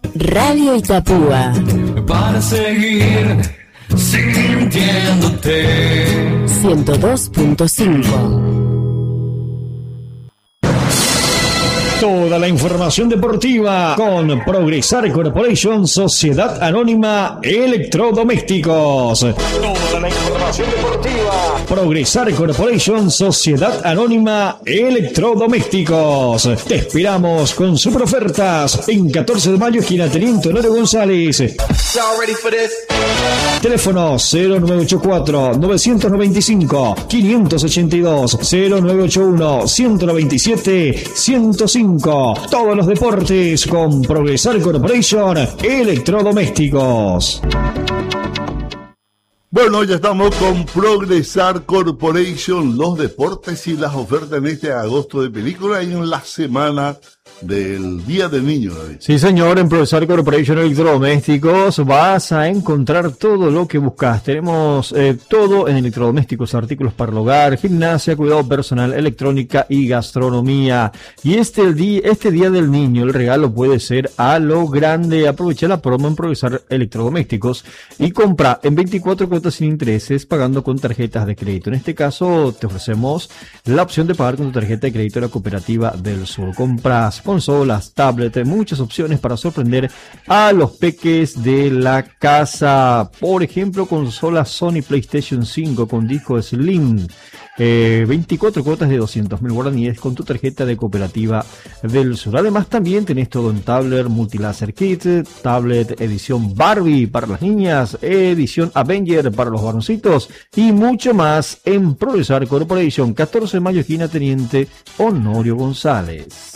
Radio Itapúa. Para seguir sintiéndote. 102.5. Toda la información deportiva con Progresar Corporation, Sociedad Anónima Electrodomésticos. Toda la información deportiva. Progresar Corporation, Sociedad Anónima Electrodomésticos. Te esperamos con super ofertas en 14 de mayo, esquina Teniente Honorio González. Teléfono 0984-995-582, 0981-197-105. Todos los deportes con Progresar Corporation Electrodomésticos. Bueno, ya estamos con Progresar Corporation, los deportes y las ofertas en este agosto de película y en la semana del Día del Niño, David. Sí, señor, en Progresar Corporation Electrodomésticos vas a encontrar todo lo que buscas. Tenemos todo en electrodomésticos, artículos para el hogar, gimnasia, cuidado personal, electrónica y gastronomía. Y este Día del Niño, el regalo puede ser a lo grande. Aprovecha la promo en Progresar Electrodomésticos y compra en 24 cuotas sin intereses pagando con tarjetas de crédito. En este caso te ofrecemos la opción de pagar con tu tarjeta de crédito de la Cooperativa del Sur. Compras consolas, tablets, muchas opciones para sorprender a los peques de la casa. Por ejemplo, consola Sony PlayStation 5 con disco Slim, 24 cuotas de 200.000 guaraníes con tu tarjeta de Cooperativa del Sur. Además, también tenés todo en tablet, multilaser kit, tablet edición Barbie para las niñas, edición Avenger para los varoncitos y mucho más en Progresar Corporation, 14 de mayo, esquina Teniente Honorio González.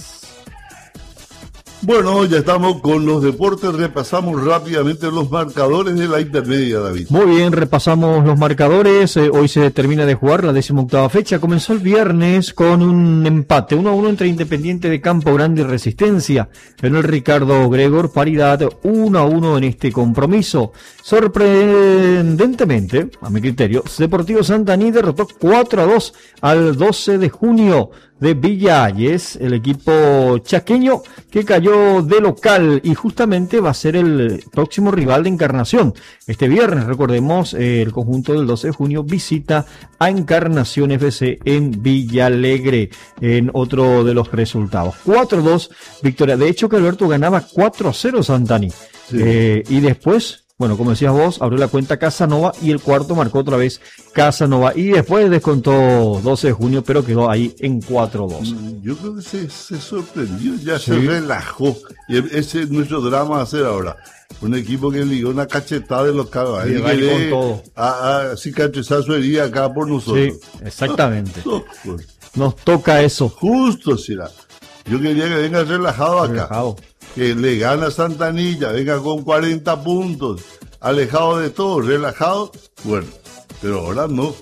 Bueno, ya estamos con los deportes, repasamos rápidamente los marcadores de la intermedia, David. Muy bien, repasamos los marcadores. Hoy se termina de jugar la 18ª fecha. Comenzó el viernes con un empate 1-1 entre Independiente de Campo Grande y Resistencia. En el Ricardo Gregor, paridad 1-1 en este compromiso. Sorprendentemente, a mi criterio, Deportivo Santaní derrotó 4-2 al 12 de junio de Villa Ayes, el equipo chaqueño que cayó de local y justamente va a ser el próximo rival de Encarnación. Este viernes, recordemos, el conjunto del 12 de junio visita a Encarnación FC en Villa Alegre en otro de los resultados. 4-2 victoria. De hecho, que Alberto ganaba 4-0 Santaní. Sí. Y después, bueno, como decías vos, abrió la cuenta Casanova y el cuarto marcó otra vez Casanova. Y después descontó 12 de junio, pero quedó ahí en 4-2. Yo creo que se sorprendió, ya sí. Se relajó. Y ese es nuestro drama a hacer ahora. Un equipo que ligó una cachetada de los cabos. Y que con todo. A cicatrizar su herida acá por nosotros. Sí, exactamente. Nos toca eso. Justo será. Yo quería que venga relajado acá. Relajado. Que le gana Santanilla, venga con 40 puntos, alejado de todo, relajado, bueno, pero ahora no.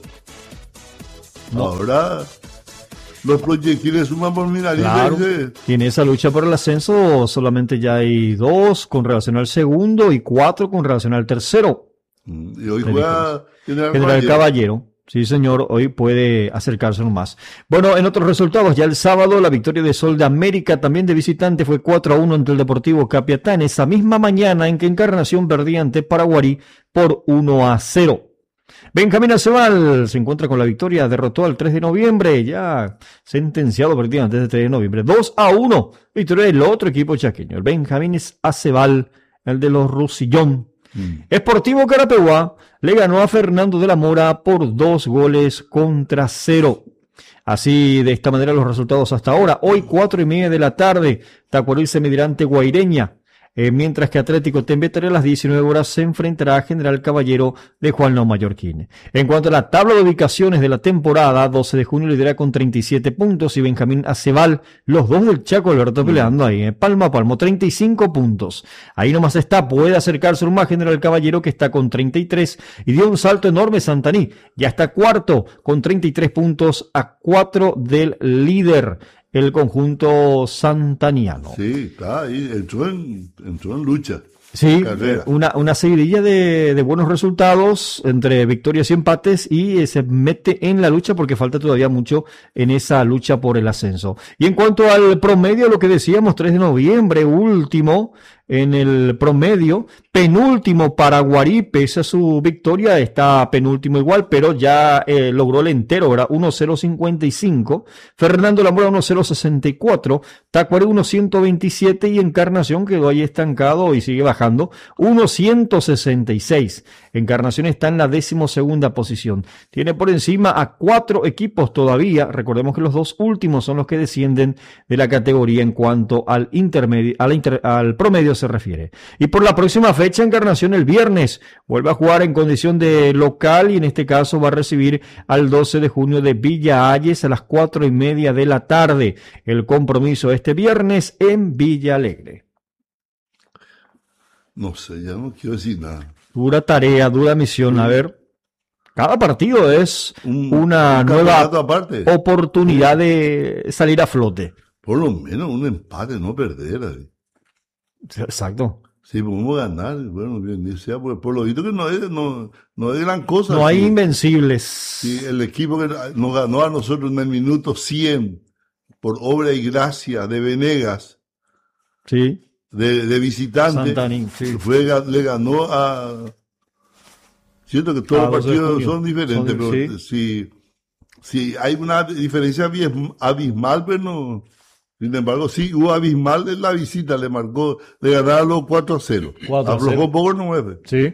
Ahora los proyectiles suman por mi nariz. Claro, y en esa lucha por el ascenso solamente ya hay 2 con relación al segundo y 4 con relación al tercero. Y hoy juega General Caballero. Sí, señor, hoy puede acercarse más. Bueno, en otros resultados, ya el sábado, la victoria de Sol de América, también de visitante, fue 4-1 ante el Deportivo Capiatán, esa misma mañana en que Encarnación perdía ante Paraguarí por 1-0. Benjamín Aceval se encuentra con la victoria, derrotó al 3 de noviembre, ya sentenciado prácticamente desde 3 de noviembre, 2-1, victoria del otro equipo chaqueño, el Benjamín Aceval, el de los Rusillón. Sportivo Carapeguá le ganó a Fernando de la Mora por 2-0. Así, de esta manera, los resultados hasta ahora. Hoy, 4:30 de la tarde, Tacuarí se medirá ante Guaireña. Mientras que Atlético Tembetaria a las 19 horas se enfrentará a General Caballero de Juan Lao Mallorquín. En cuanto a la tabla de ubicaciones de la temporada, 12 de junio lidera con 37 puntos y Benjamín Aceval, los dos del Chaco Alberto peleando ahí, palmo a palmo, 35 puntos. Ahí nomás está, puede acercarse un más General Caballero que está con 33 y dio un salto enorme Santaní, ya está cuarto con 33 puntos a 4 del líder. El conjunto santaniano. Sí, está ahí, entró en lucha. Sí, una seguidilla de buenos resultados entre victorias y empates y se mete en la lucha porque falta todavía mucho en esa lucha por el ascenso. Y en cuanto al promedio, lo que decíamos, 3 de noviembre, último, en el promedio. Penúltimo para Guarí, pese a su victoria, está penúltimo igual, pero ya logró el entero, ¿verdad? 1.055. Fernando Lamora 1.064. Tacuarí 1.127 y Encarnación quedó ahí estancado y sigue bajando. 1.166. Encarnación está en la 12ª posición. Tiene por encima a 4 equipos todavía. Recordemos que los 2 últimos son los que descienden de la categoría en cuanto al intermedio, al promedio se refiere. Y por la próxima fecha, Encarnación el viernes vuelve a jugar en condición de local y en este caso va a recibir al 12 de junio de Villa Hayes a las 4:30 de la tarde. El compromiso este viernes en Villa Alegre. No sé, ya no quiero decir nada. Dura tarea, dura misión. A ver, cada partido es una nueva oportunidad de salir a flote. Por lo menos un empate, no perder. Exacto. Sí, podemos ganar. Bueno, bien sea, pues, por lo visto que no es gran cosa. No hay invencibles. Sí, el equipo que nos ganó a nosotros en el minuto 100 por obra y gracia de Venegas. Sí. De visitante. Santanín, sí. Le ganó a... Siento que todos los partidos son diferentes, pero si hay una diferencia abismal, pero no... Sin embargo, sí hubo abismal en la visita, le ganaron los 4-0. Aflojó un poco el 9. Sí.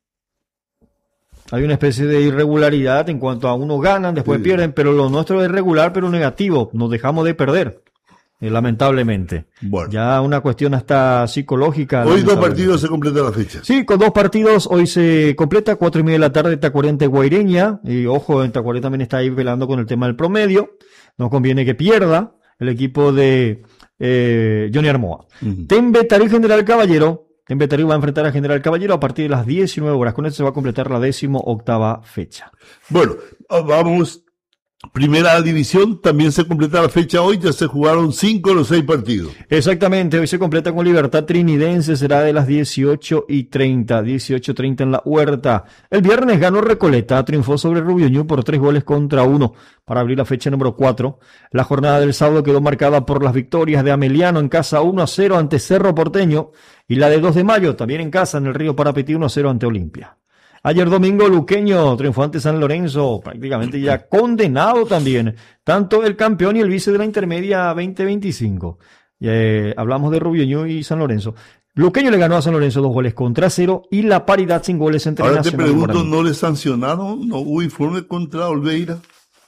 Hay una especie de irregularidad en cuanto a uno ganan, después pierden, pero lo nuestro es regular, pero negativo. Nos dejamos de perder, lamentablemente. Bueno. Ya una cuestión hasta psicológica. Hoy 2 partidos se completa la fecha. Sí, con 2 partidos. Hoy se completa 4:30 de la tarde, Tacuarembó ante Guaireña. Y ojo, en Tacuarembó también está ahí velando con el tema del promedio. No conviene que pierda el equipo de Johnny Armoa. Tembetarí General Caballero. Tembetarí va a enfrentar a General Caballero a partir de las 19 horas. Con esto se va a completar la 18ª fecha. Bueno, vamos. Primera división, también se completa la fecha hoy, ya se jugaron 5 de los 6 partidos. Exactamente, hoy se completa con Libertad Trinidense, será de las 18:30, 18:30 en la Huerta. El viernes ganó Recoleta, triunfó sobre Rubio Ñu por 3-1 para abrir la fecha número 4. La jornada del sábado quedó marcada por las victorias de Ameliano en casa 1-0 ante Cerro Porteño y la de 2 de mayo también en casa en el Río Parapetí 1-0 ante Olimpia. Ayer domingo, Luqueño triunfó ante San Lorenzo, prácticamente ya condenado también, tanto el campeón y el vice de la intermedia 2025. Hablamos de Rubio Ñu y San Lorenzo. Luqueño le ganó a San Lorenzo 2-0 y la paridad sin goles entre Ahora Nacional. Te pregunto, ¿no le sancionaron? ¿No hubo informe contra Olveira?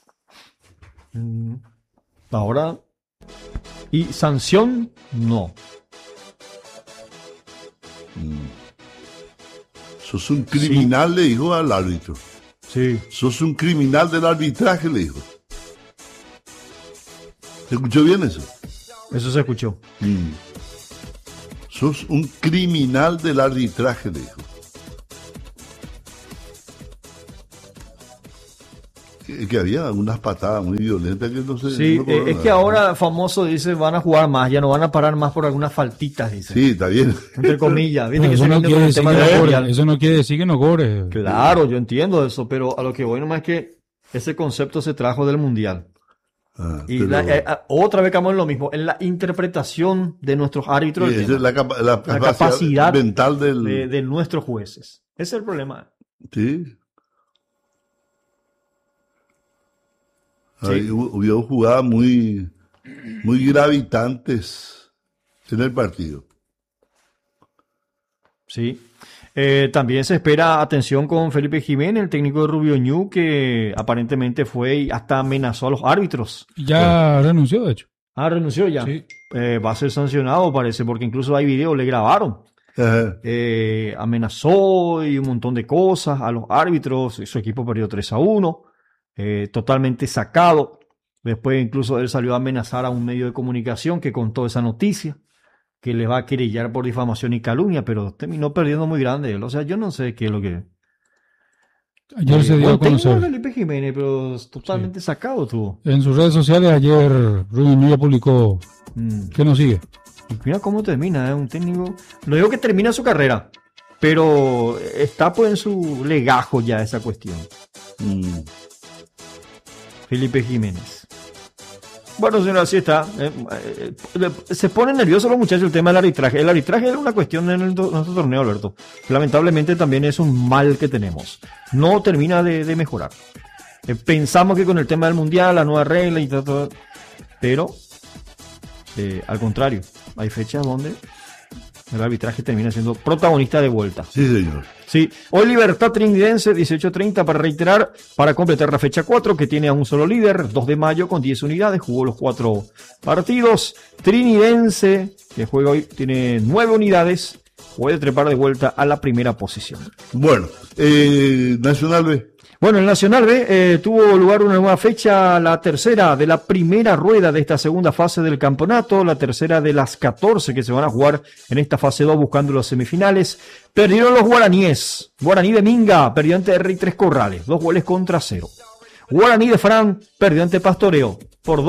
Ahora, y sanción, no. Sos un criminal, le dijo al árbitro. Sí. Sos un criminal del arbitraje, le dijo. ¿Se escuchó bien eso? Eso se escuchó. Sos un criminal del arbitraje, le dijo. Que había algunas patadas muy violentas que no sé. Sí, no es que ahora famoso dice van a jugar más, ya no van a parar más por algunas faltitas, dice. Sí, está bien. Entre comillas. No, eso, no quiere decir eso no quiere decir que no cobre. Claro, yo entiendo eso, pero a lo que voy nomás es que ese concepto se trajo del Mundial. Y otra vez estamos en lo mismo, en la interpretación de nuestros árbitros. Sí, la capacidad mental de nuestros jueces. Ese es el problema. Sí. Hubo jugadas muy gravitantes en el partido. Sí. También se espera atención con Felipe Jiménez, el técnico de Rubio Ñu, que aparentemente fue y hasta amenazó a los árbitros. Ya renunció, de hecho. Renunció ya. Sí. Va a ser sancionado, parece, porque incluso hay videos, le grabaron. Amenazó y un montón de cosas a los árbitros. Su equipo perdió 3-1. Totalmente sacado. Después incluso él salió a amenazar a un medio de comunicación que contó esa noticia, que le va a querellar por difamación y calumnia, pero terminó perdiendo muy grande. O sea, yo no sé qué es lo que... Ayer se dio a conocer. Felipe Jiménez, pero totalmente sacado tuvo. En sus redes sociales ayer Rubio Ñu ya publicó que no sigue. Y mira cómo termina, un técnico... No digo que termina su carrera, pero está pues en su legajo ya esa cuestión. Felipe Jiménez. Bueno, señora, así está. Se pone nervioso los muchachos el tema del arbitraje. El arbitraje es una cuestión en nuestro torneo, Alberto. Lamentablemente también es un mal que tenemos. No termina de mejorar. Pensamos que con el tema del mundial, la nueva regla y todo, pero al contrario, hay fechas donde el arbitraje termina siendo protagonista de vuelta. Sí, señor. Sí, hoy Libertad Trinidense, 18:30 para reiterar, para completar la fecha 4, que tiene a un solo líder, 2 de mayo con 10 unidades, jugó los 4 partidos. Trinidense, que juega hoy, tiene 9 unidades, puede trepar de vuelta a la primera posición. Bueno, Nacional B. Bueno, el Nacional B tuvo lugar una nueva fecha, la tercera de la primera rueda de esta segunda fase del campeonato, la tercera de las 14 que se van a jugar en esta fase 2 buscando los semifinales. Perdieron los guaraníes. Guaraní de Minga perdió ante R3 Corrales, 2-0. Guaraní de Fran perdió ante Pastoreo por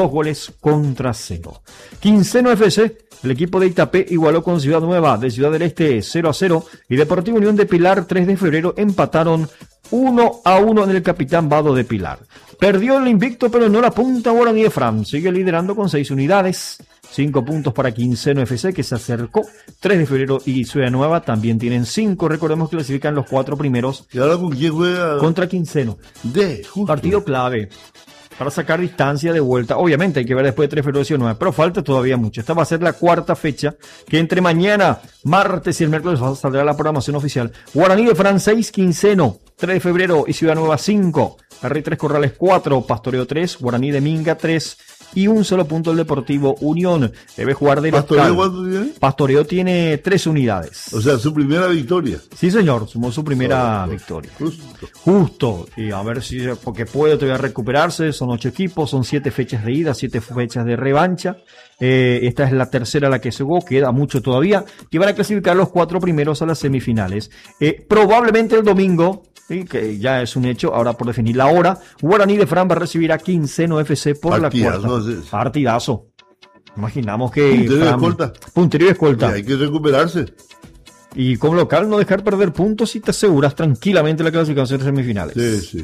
2-0. Quinceno FC, el equipo de Itapé igualó con Ciudad Nueva de Ciudad del Este 0-0 y Deportivo Unión de Pilar 3 de febrero empataron 1-1 en el Capitán Vado de Pilar. Perdió el invicto, pero no la punta Guaraní de Fran. Sigue liderando con 6 unidades. 5 puntos para Quinceno FC, que se acercó. 3 de febrero y Ciudad Nueva también tienen 5. Recordemos que clasifican los 4 primeros. ¿Y ahora con quién juega? Contra Quinceno. Justo. Partido clave para sacar distancia de vuelta. Obviamente hay que ver después de 3 de febrero y Ciudad Nueva, pero falta todavía mucho. Esta va a ser la cuarta fecha, que entre mañana, martes y el miércoles saldrá la programación oficial. Guaraní de Fran 6, Quinceno 3 de febrero y Ciudad Nueva 5. R3 Corrales 4, Pastoreo 3, Guaraní de Minga 3 y un solo punto el Deportivo Unión. Debe jugar de local. ¿Pastoreo cuánto tiene? Pastoreo tiene 3 unidades. O sea, su primera victoria. Sí, señor, sumó su primera victoria. Justo. Y a ver si, porque puede todavía recuperarse. Son 8 equipos, son 7 fechas de ida, 7 fechas de revancha. Esta es la tercera la que se jugó, queda mucho todavía. Y van a clasificar los 4 primeros a las semifinales. Probablemente el domingo, ¿sí?, que ya es un hecho, ahora por definir la hora, Guaraní de Fran va a recibir a Quinceno FC por partidazo, la cuarta. Partidazo. Imaginamos que Puntería y escolta. Y hay que recuperarse. Y como local no dejar perder puntos y te aseguras tranquilamente la clasificación de semifinales. Sí.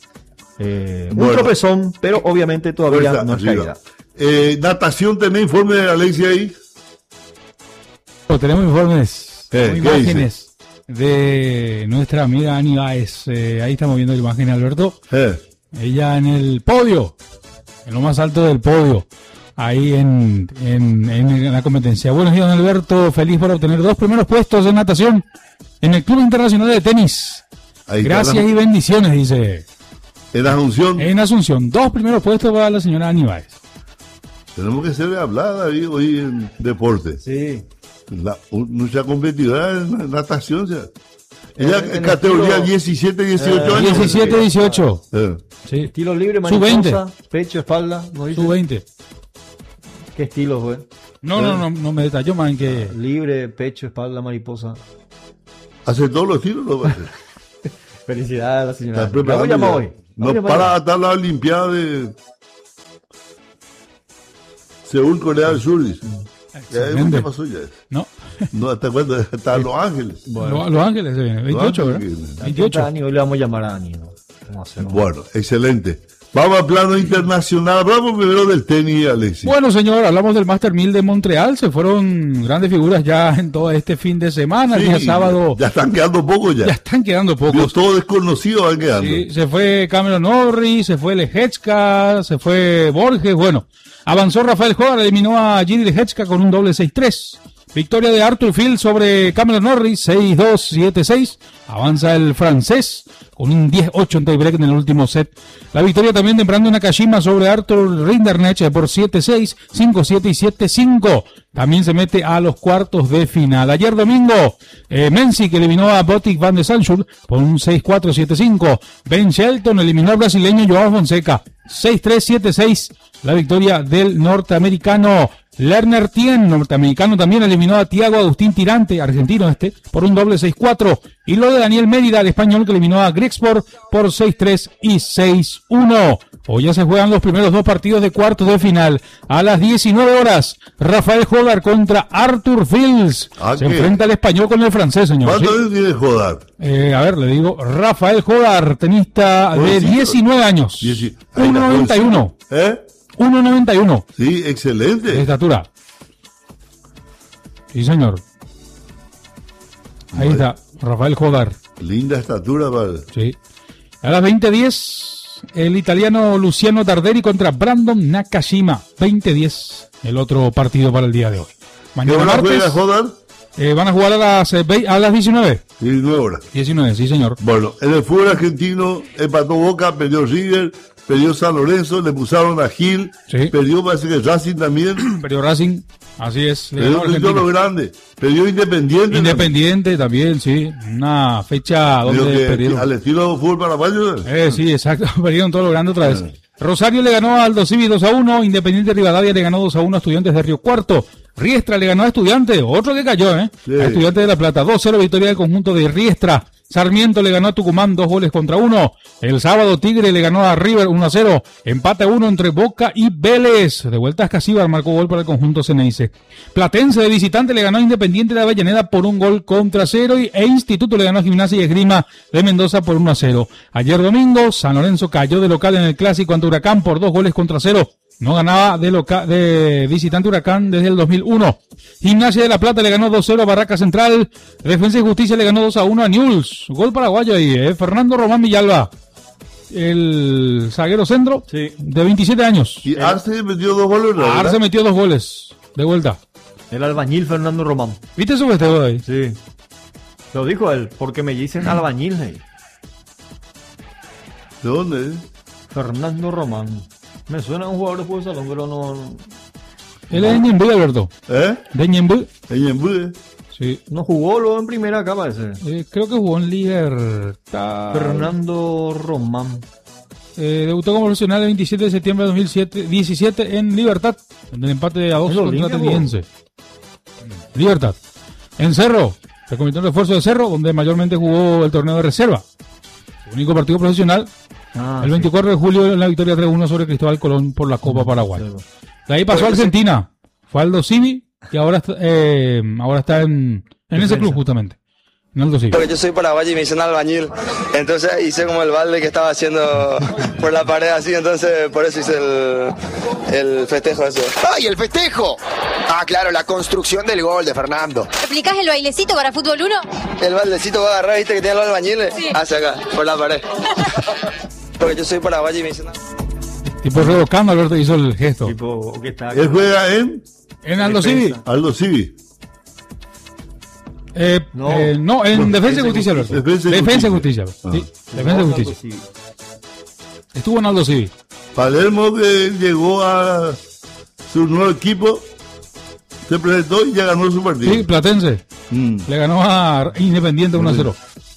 Un tropezón, pero obviamente todavía no es caída. Natación, ¿tenés informe de Alexia ahí? Tenemos informes, ¿Qué imágenes de nuestra amiga Ani Báez. Ahí estamos viendo la imagen, Alberto. Ella en el podio, en lo más alto del podio, ahí en la competencia. Buenos días, don Alberto. Feliz por obtener 2 primeros puestos en natación en el Club Internacional de Tenis. Gracias y bendiciones, dice. En Asunción. En Asunción. 2 primeros puestos para la señora Ani Báez. Tenemos que ser hablada hoy en deporte. Sí. Nuestra competidora en natación. O sea, ella en categoría 17-18 años. 17-18. Sí. Estilo libre, mariposa, pecho, espalda. ¿No dice? Sub-20. ¿Qué estilo fue? No me detalló más en que... Libre, pecho, espalda, mariposa. ¿Hace todos los estilos? ¿No? Felicidades a la señora. ¿Está preparando hoy? No para dar la Olimpiada de Seúl, Corea del Sur, dice. ¿Qué pasó ya? No, ¿hasta cuándo? Hasta Los Ángeles. Bueno. Los Ángeles se viene. 28, ¿verdad? 28. Hoy le vamos a llamar a Ani, ¿no? Vamos a hacer, bueno, excelente. Vamos al plano internacional. Hablamos primero del tenis, Alexis. Bueno, señor, hablamos del Master 1000 de Montreal. Se fueron grandes figuras ya en todo este fin de semana. Sí, el día sábado. Ya están quedando pocos ya. Ya están quedando pocos. Todos desconocidos van quedando. Sí, se fue Cameron Norrie, se fue Lehecka, se fue Borges. Bueno, avanzó Rafael Hogar, eliminó a Giri Lehecka con un doble 6-3. Victoria de Arthur Field sobre Cameron Norrie, 6-2, 7-6. Avanza el francés con un 10-8 en tiebreak en el último set. La victoria también de Brandon Nakashima sobre Arthur Rinderknecht por 7-6, 5-7 y 7-5. También se mete a los cuartos de final. Ayer domingo, Mensik eliminó a Botic van de Sandshoot por un 6-4, 7-5. Ben Shelton eliminó al brasileño Joao Fonseca, 6-3, 7-6. La victoria del norteamericano. Lerner Tien, norteamericano, también eliminó a Thiago Agustín Tirante, argentino por un doble 6-4. Y lo de Daniel Mérida, el español, que eliminó a Grigsport por 6-3 y 6-1. Hoy ya se juegan los primeros 2 partidos de cuartos de final. A las 19 horas, Rafael Hogar contra Arthur Fields. Se enfrenta el español con el francés, señor. ¿Cuánto tiene Hogar? A ver, le digo, Rafael Hogar, tenista de 19 años. 1.91. 1.91 Sí, de excelente. estatura. Sí, señor. Ahí está, Rafael Jodar. Linda estatura para... Sí. A las 20:10, el italiano Luciano Darderi contra Brandon Nakashima. 20:10, el otro partido para el día de hoy. ¿Qué Mañana hora martes juega Jodar? van a jugar a las 19. 19 horas. 19, sí, señor. Bueno, en el fútbol argentino empató Boca, perdió River, perdió San Lorenzo, le pusaron a Gil, Sí. perdió parece que Racing también, Perdió Racing, así es. le ganó perdió Argentina. lo grande, perdió Independiente. Independiente también, sí. Una fecha Pero donde que perdieron. al estilo fútbol paraguayo. Sí, exacto. Perdieron todo lo grande otra vez. Rosario le ganó a Aldo Civi 2-1. Independiente Rivadavia le ganó 2-1 a Estudiantes de Río Cuarto. Riestra le ganó a Estudiantes. Otro que cayó, Sí. A Estudiantes de La Plata. 2-0 victoria del conjunto de Riestra. Sarmiento le ganó a Tucumán 2-1. El sábado Tigre le ganó a River 1-0. Empate 1 entre Boca y Vélez. De vuelta a Casíbar marcó gol para el conjunto Ceneice. Platense de visitante le ganó a Independiente de Avellaneda por 1-0 e Instituto le ganó a Gimnasia y Esgrima de Mendoza por 1-0. Ayer domingo San Lorenzo cayó de local en el clásico ante Huracán por 2-0. No ganaba de visitante Huracán desde el 2001. Gimnasia de La Plata le ganó 2-0 a Barraca Central. Defensa y Justicia le ganó 2-1 a Newell's. Gol paraguayo ahí, Fernando Román Villalba. El zaguero centro Sí. de 27 años. Y Arce metió 2 goles, ¿verdad? Arce metió 2 goles de vuelta. El albañil Fernando Román. ¿Viste su festejo de ahí? Sí. Lo dijo él, porque me dicen albañil. ¿De dónde? Fernando Román. Me suena a un jugador de fútbol salón, pero no. Él es de Ñemby, Alberto. De Ñemby. En Ñemby. Sí. No jugó luego en primera acá, parece. Creo que jugó en Libertad. Fernando Román. Debutó como profesional el 27 de septiembre de 2017 en Libertad, en el empate a 2 ¿Es lo contra limpio? Ateniense. Libertad. En Cerro, se convirtió en refuerzo de Cerro, donde mayormente jugó el torneo de reserva. Su único partido profesional, el 24 de julio, en la victoria 3-1 sobre Cristóbal Colón por la Copa Paraguay. De ahí pasó a Argentina, fue Aldo Civi, y ahora está en ese club justamente. En Aldo Civi. Porque yo soy paraguayo y me dicen albañil, entonces hice como el balde que estaba haciendo por la pared así, entonces por eso hice el festejo ese. ¡Ay, el festejo! Ah, claro, la construcción del gol de Fernando. ¿Aplicás el bailecito para Fútbol 1? El baldecito va a agarrar, viste que tiene los albañiles, Sí. hacia acá, por la pared. Porque yo soy paraguayo y me dicen... Tipo revocando, Alberto hizo el gesto. Tipo, que está Él juega en En Aldo Civi. Aldo Civi. No, en Defensa y Justicia, Alberto. Defensa y Justicia. Justicia. Sí, Defensa y Justicia. Estuvo en Aldo Civi. Palermo que llegó a su nuevo equipo, se presentó y ya ganó su partido. Sí, Platense. Le ganó a Independiente 1-0.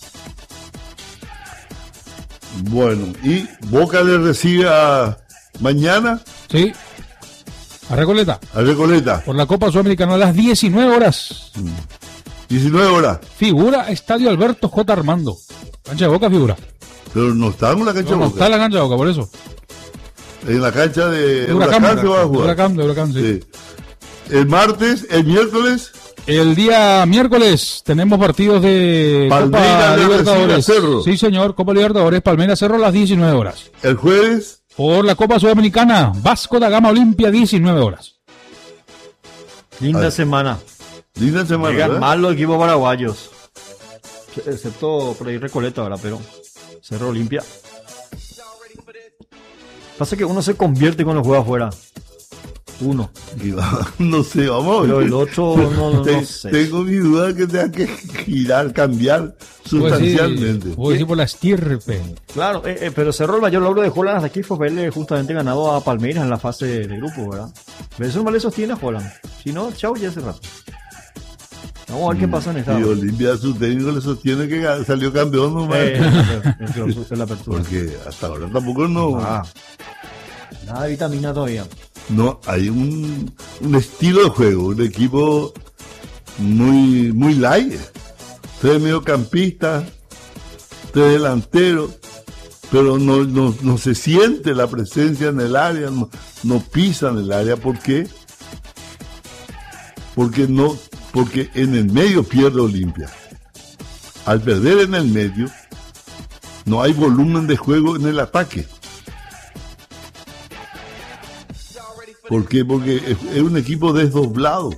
Bueno, y Boca le recibe mañana Sí. A Recoleta. a Recoleta, Por la Copa Sudamericana a las 19 horas. 19 horas. Figura Estadio Alberto J. Armando. Cancha de Boca figura. Pero no está en la cancha No de está Boca. en la cancha de Boca, por eso. En la cancha de De Huracán se va a jugar. De Huracán, sí. Sí. El martes, el miércoles, El día miércoles tenemos partidos de Palmeiras Copa le Libertadores. recibe a Cerro. Sí, señor, Copa Libertadores, Palmeiras Cerro a las 19 horas. el jueves, Por la Copa Sudamericana, Vasco da Gama Olimpia, 19 horas. Linda semana. linda semana, Llegan ¿verdad? mal los equipos paraguayos. Excepto por ahí Recoleta, ¿verdad? Pero Cerro Olimpia. Pasa que uno se convierte cuando juega afuera. Uno. Y no sé, vamos a ver. Pero el otro no sé. Tengo mi duda que tenga que girar, cambiar sustancialmente. Voy a decir por la estirpe. Claro, pero Cerro el mayor logro de Holland hasta aquí fue haberle justamente ganado a Palmeiras en la fase de grupo, ¿verdad? Pero eso no le sostiene a Holland. Si no, chao ya hace rato. Vamos a ver qué pasa en esta. Y Olimpia, su técnico le sostiene que salió campeón nomás. La apertura. Porque hasta ahora tampoco no. Nada de vitamina todavía. No, hay un estilo de juego, un equipo muy light. 3 mediocampistas, 3 delanteros, pero no se siente la presencia en el área, no pisan el área. ¿Por qué? Porque en el medio pierde Olimpia. Al perder en el medio, no hay volumen de juego en el ataque. ¿Por qué? Porque es un equipo desdoblado.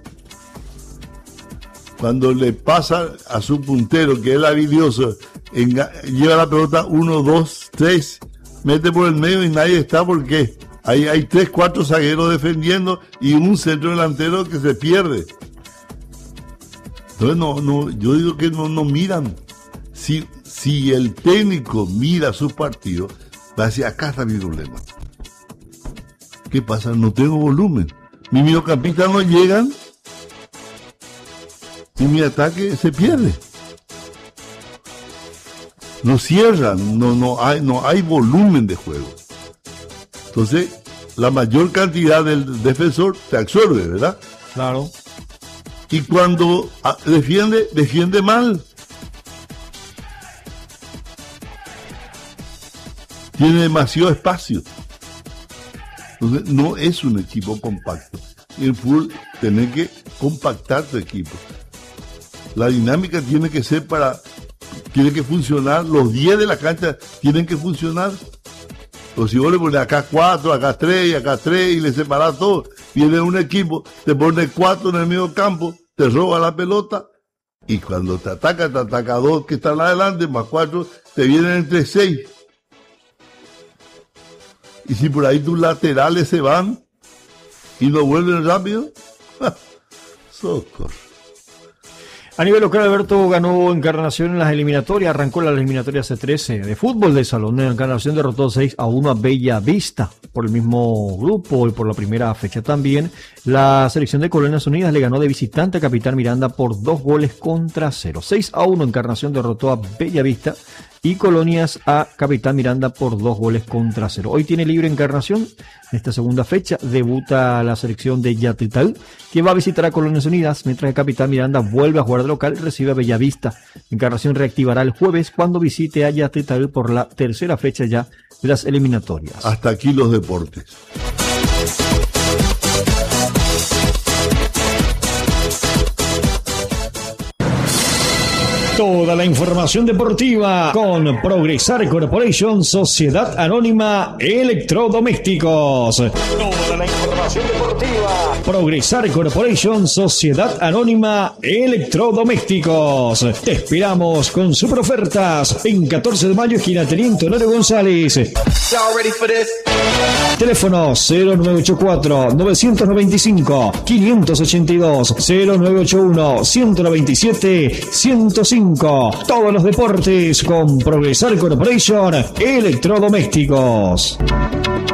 Cuando le pasa a su puntero, que es el habilidoso, lleva la pelota 1, 2, 3, mete por el medio y nadie está, porque hay 3, 4 zagueros defendiendo y un centro delantero que se pierde. Entonces yo digo que no miran. Si el técnico mira sus partidos, va a decir, acá está mi problema. ¿Qué pasa? No tengo volumen. Mis mediocampistas no llegan y mi ataque se pierde. No cierran, no hay volumen de juego. Entonces, la mayor cantidad del defensor te absorbe, ¿verdad? Claro. Y cuando defiende mal. Tiene demasiado espacio. Entonces, no es un equipo compacto. En el fútbol tenés que compactar tu equipo. La dinámica tiene que funcionar, los 10 de la cancha tienen que funcionar. O si vos le pones acá 4, acá 3, y le separás todo, viene un equipo, te pone 4 en el medio campo, te roba la pelota, y cuando te ataca 2 que están adelante, más 4, te vienen entre 6. Y si por ahí tus laterales se van y no vuelven rápido, socorro. A nivel local, Alberto ganó Encarnación en las eliminatorias, arrancó la eliminatoria C13 de fútbol de salón. Encarnación derrotó 6-1 a Bella Vista por el mismo grupo y por la primera fecha también. La selección de Colonias Unidas le ganó de visitante a Capitán Miranda por 2-0. 6-1 Encarnación derrotó a Bella Vista y Colonias a Capitán Miranda por 2-0. Hoy tiene libre Encarnación. En esta segunda fecha debuta la selección de Yatital, que va a visitar a Colonias Unidas, mientras que Capitán Miranda vuelve a jugar de local y recibe a Bellavista. Encarnación reactivará el jueves cuando visite a Yatital por la tercera fecha ya de las eliminatorias. Hasta aquí los deportes. Toda la información deportiva con Progresar Corporation, Sociedad Anónima Electrodomésticos. Toda la información deportiva. Progresar Corporation, Sociedad Anónima Electrodomésticos. Te esperamos con super ofertas en 14 de mayo, esquina Teniente Honorio González. Teléfono 0984-995-582, 0981-197-105. Todos los deportes con Progresar Corporation Electrodomésticos.